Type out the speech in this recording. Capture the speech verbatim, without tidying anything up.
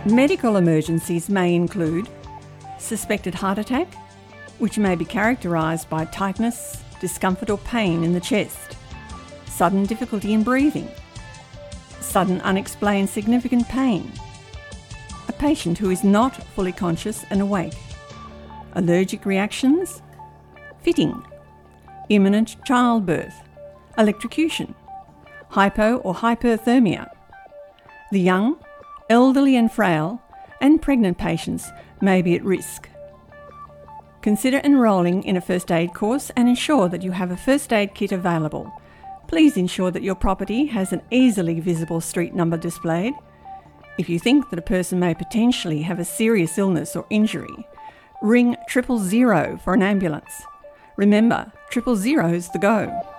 Medical emergencies may include suspected heart attack, which may be characterised by tightness, discomfort or pain in the chest, sudden difficulty in breathing, sudden unexplained significant pain, a patient who is not fully conscious and awake, allergic reactions, fitting, imminent childbirth, electrocution, hypo or hyperthermia. The young, elderly and frail, and pregnant patients may be at risk. Consider enrolling in a first aid course and ensure that you have a first aid kit available. Please ensure that your property has an easily visible street number displayed. If you think that a person may potentially have a serious illness or injury, ring triple zero for an ambulance. Remember, triple zero's the go.